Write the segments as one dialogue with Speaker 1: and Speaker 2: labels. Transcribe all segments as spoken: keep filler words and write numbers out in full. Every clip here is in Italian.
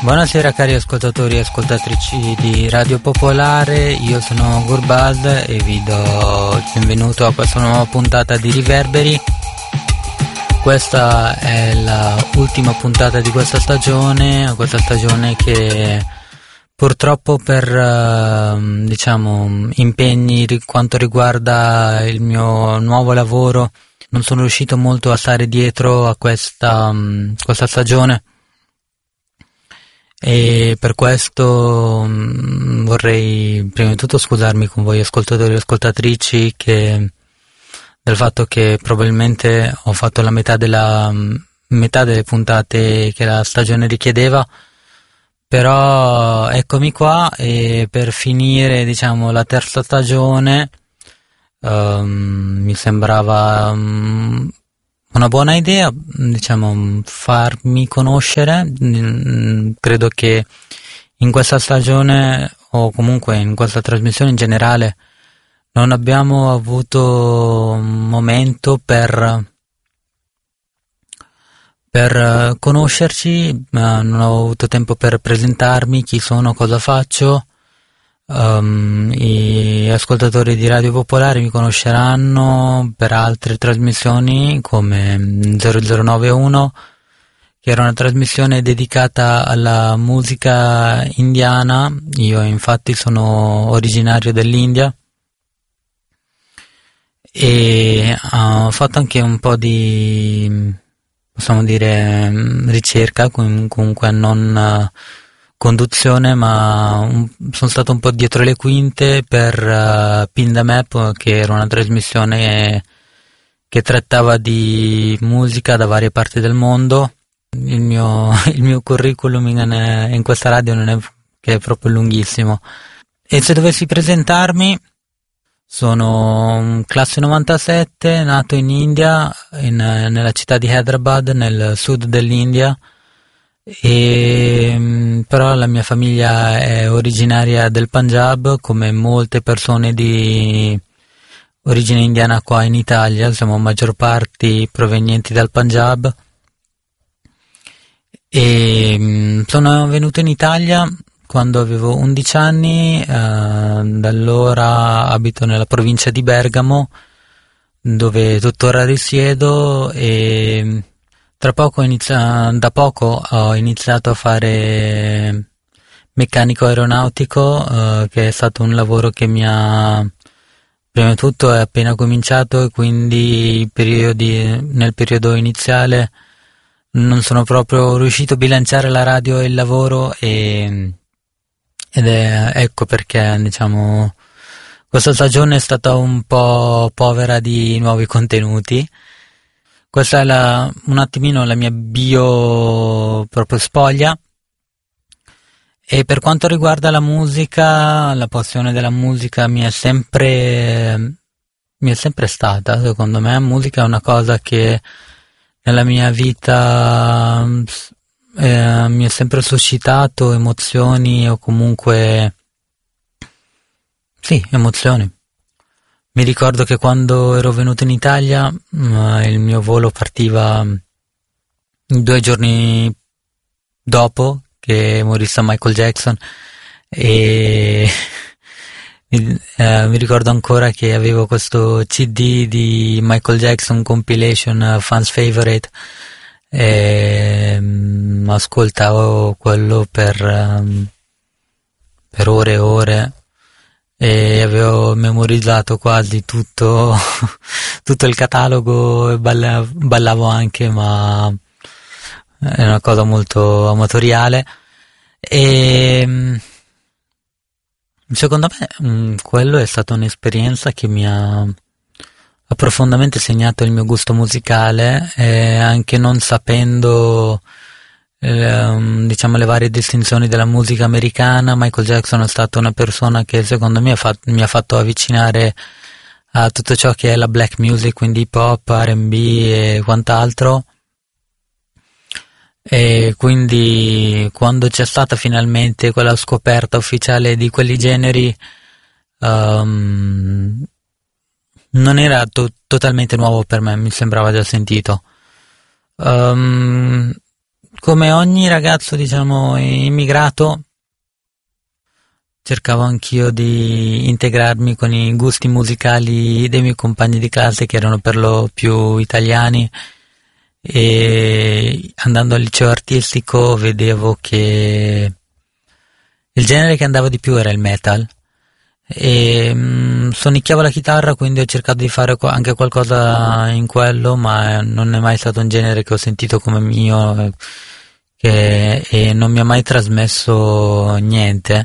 Speaker 1: Buonasera cari ascoltatori e ascoltatrici di Radio Popolare, io sono Gurbaz e vi do il benvenuto a questa nuova puntata di Riverberi. Questa è la ultima puntata di questa stagione, questa stagione che purtroppo per diciamo impegni quanto riguarda il mio nuovo lavoro non sono riuscito molto a stare dietro a questa, questa stagione. E per questo mh, vorrei prima di tutto scusarmi con voi ascoltatori e ascoltatrici che, del fatto che probabilmente ho fatto la metà della mh, metà delle puntate che la stagione richiedeva, però eccomi qua e per finire diciamo la terza stagione um, mi sembrava um, una buona idea, diciamo, farmi conoscere. Credo che in questa stagione o comunque in questa trasmissione in generale non abbiamo avuto un momento per per conoscerci, ma non ho avuto tempo per presentarmi, chi sono, cosa faccio. Um, gli ascoltatori di Radio Popolare mi conosceranno per altre trasmissioni come zero zero nove uno, che era una trasmissione dedicata alla musica indiana. Io infatti sono originario dell'India e ho fatto anche un po' di, possiamo dire, ricerca, comunque non conduzione, ma un, sono stato un po' dietro le quinte per uh, Pin the Map, che era una trasmissione che trattava di musica da varie parti del mondo. Il mio, il mio curriculum in, in questa radio non è che è proprio lunghissimo. E se dovessi presentarmi, sono classe novantasette, nato in India, in, nella città di Hyderabad, nel sud dell'India. E però la mia famiglia è originaria del Punjab, come molte persone di origine indiana qua in Italia, siamo maggior parte provenienti dal Punjab. E sono venuto in Italia quando avevo undici anni, eh, da allora abito nella provincia di Bergamo, dove tuttora risiedo, e Tra poco inizia, da poco ho iniziato a fare meccanico aeronautico, eh, che è stato un lavoro che mi ha, prima di tutto è appena cominciato, e quindi periodi, nel periodo iniziale non sono proprio riuscito a bilanciare la radio e il lavoro, e, ed è ecco perché diciamo questa stagione è stata un po' povera di nuovi contenuti. Questa è la, un attimino la mia bio proprio spoglia. E per quanto riguarda la musica, la passione della musica mi è sempre mi è sempre stata, secondo me. La musica è una cosa che nella mia vita eh, mi ha sempre suscitato emozioni, o comunque sì, emozioni. Mi ricordo che quando ero venuto in Italia, uh, il mio volo partiva due giorni dopo che morisse Michael Jackson, e mi, uh, mi ricordo ancora che avevo questo C D di Michael Jackson compilation, uh, Fans Favorite, e um, ascoltavo quello per, um, per ore e ore. E avevo memorizzato quasi tutto tutto il catalogo, e balla, ballavo anche, ma è una cosa molto amatoriale. E secondo me quello è stata un'esperienza che mi ha, ha profondamente segnato il mio gusto musicale, e anche non sapendo diciamo le varie distinzioni della musica americana, Michael Jackson è stata una persona che secondo me ha fatto, mi ha fatto avvicinare a tutto ciò che è la black music, quindi hip hop, R and B e quant'altro. E quindi quando c'è stata finalmente quella scoperta ufficiale di quegli generi, um, non era to- totalmente nuovo per me, mi sembrava già sentito. Um, come ogni ragazzo, diciamo, immigrato, cercavo anch'io di integrarmi con i gusti musicali dei miei compagni di classe, che erano per lo più italiani, e andando al liceo artistico vedevo che il genere che andava di più era il metal, e mh, suonicchiavo la chitarra, quindi ho cercato di fare anche qualcosa in quello, ma non è mai stato un genere che ho sentito come mio, che, e non mi ha mai trasmesso niente.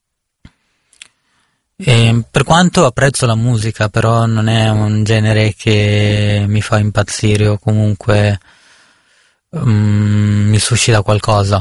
Speaker 1: E per quanto apprezzo la musica, però non è un genere che mi fa impazzire o comunque um, mi suscita qualcosa.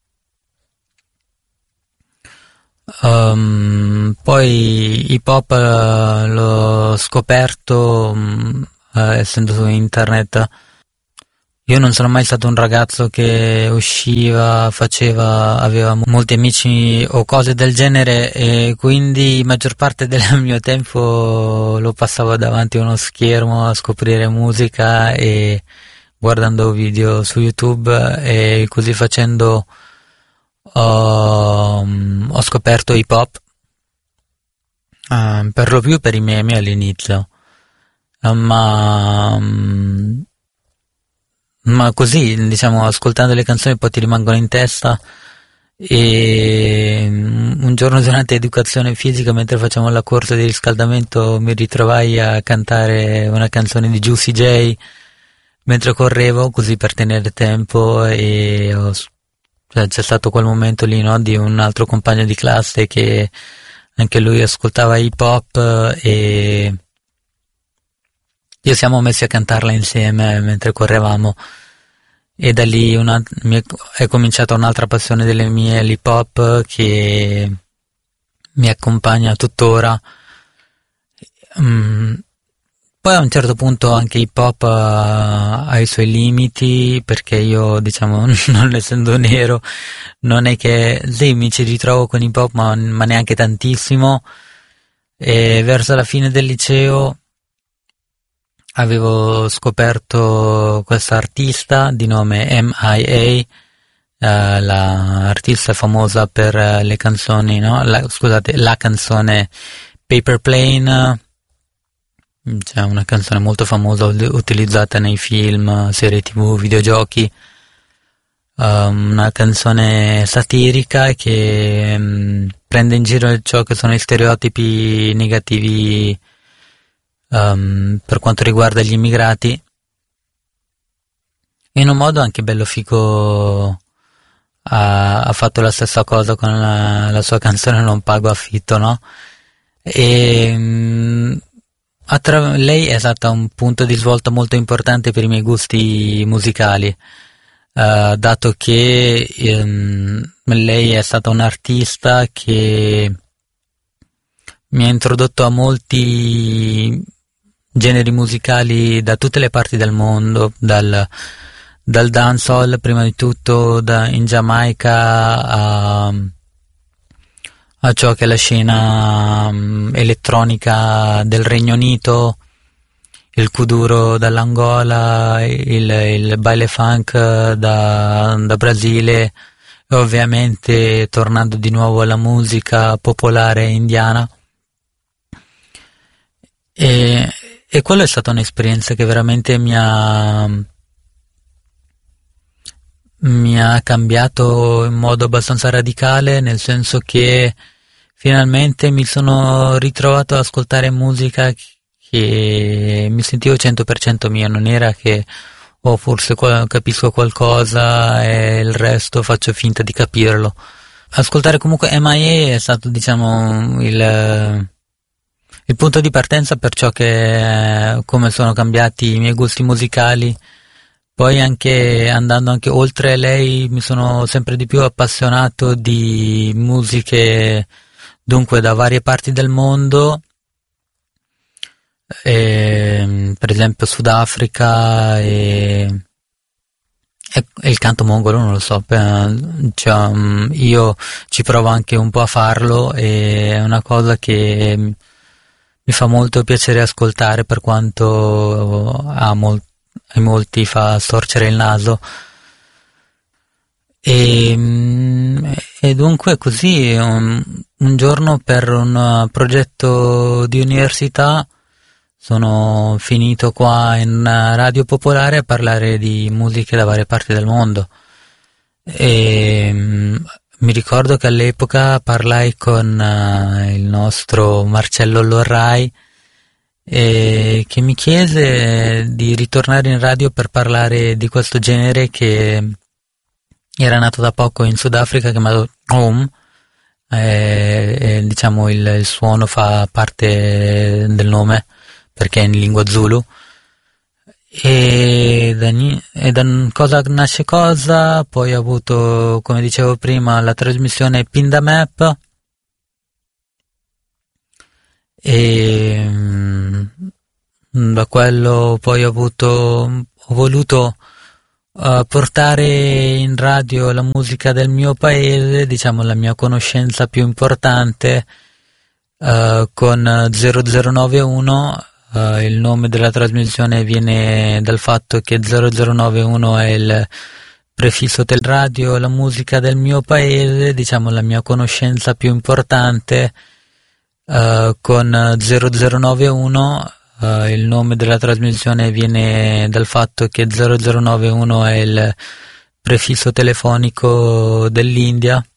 Speaker 1: Um, poi hip hop uh, l'ho scoperto um, uh, essendo su internet. Io non sono mai stato un ragazzo che usciva, faceva, aveva molti amici o cose del genere, e quindi maggior parte del mio tempo lo passavo davanti a uno schermo a scoprire musica e guardando video su YouTube, e così facendo ho, ho scoperto hip hop, uh, per lo più per i meme all'inizio, uh, ma... Um, ma così, diciamo, ascoltando le canzoni poi ti rimangono in testa, e un giorno durante educazione fisica, mentre facciamo la corsa di riscaldamento, mi ritrovai a cantare una canzone di Juicy J mentre correvo, così per tenere tempo, e ho, cioè, c'è stato quel momento lì, no, di un altro compagno di classe che anche lui ascoltava hip hop, e io siamo messi a cantarla insieme mentre correvamo, e da lì una, mi è, è cominciata un'altra passione delle mie, l'hip hop, che mi accompagna tuttora. Mm, poi a un certo punto anche hip hop ha, ha i suoi limiti, perché io, diciamo, non essendo nero, non è che sì, mi ci ritrovo con hip hop, ma, ma neanche tantissimo, e verso la fine del liceo avevo scoperto questa artista di nome M I A, eh, la artista famosa per le canzoni, no? La, scusate, la canzone Paper Plane, c'è una canzone molto famosa utilizzata nei film, serie tv, videogiochi, um, una canzone satirica che um, prende in giro ciò che sono i stereotipi negativi Um, per quanto riguarda gli immigrati, in un modo anche bello figo. Ha, ha fatto la stessa cosa con la, la sua canzone Non pago affitto, no? E um, attra- lei è stata un punto di svolta molto importante per i miei gusti musicali, uh, dato che um, lei è stata un'artista che mi ha introdotto a molti generi musicali da tutte le parti del mondo, dal, dal dancehall prima di tutto, da, in Giamaica, a, a ciò che è la scena um, elettronica del Regno Unito, il kuduro dall'Angola, il, il baile funk da, da Brasile, e ovviamente tornando di nuovo alla musica popolare indiana. E, e quello è stata un'esperienza che veramente mi ha mi ha cambiato in modo abbastanza radicale, nel senso che finalmente mi sono ritrovato ad ascoltare musica che mi sentivo cento per cento mio, non era che oh, forse capisco qualcosa e il resto faccio finta di capirlo. Ascoltare comunque M I A è stato, diciamo, il il punto di partenza per ciò che, come sono cambiati i miei gusti musicali. Poi anche andando anche oltre lei, mi sono sempre di più appassionato di musiche dunque da varie parti del mondo, e, per esempio Sudafrica e, e, e il canto mongolo, non lo so, cioè, io ci provo anche un po' a farlo, e è una cosa che mi fa molto piacere ascoltare, per quanto a, mol- a molti fa storcere il naso. E, mm, e dunque così un, un giorno per un progetto di università sono finito qua in Radio Popolare a parlare di musiche da varie parti del mondo. E mm, mi ricordo che all'epoca parlai con eh, il nostro Marcello Lorrai, e che mi chiese di ritornare in radio per parlare di questo genere che era nato da poco in Sudafrica, chiamato Home. E, e, diciamo il, il suono fa parte del nome perché è in lingua Zulu. E da, e da cosa nasce cosa, poi ho avuto, come dicevo prima, la trasmissione Pinda Map, e mm, da quello poi ho avuto ho voluto uh, portare in radio la musica del mio paese, diciamo la mia conoscenza più importante, uh, con zero zero nove uno. Uh, il nome della trasmissione viene dal fatto che zero zero nove uno è il prefisso del radio, la musica del mio paese, diciamo la mia conoscenza più importante, uh, con zero zero nove uno. Uh, il nome della trasmissione viene dal fatto che zero zero nove uno è il prefisso telefonico dell'India,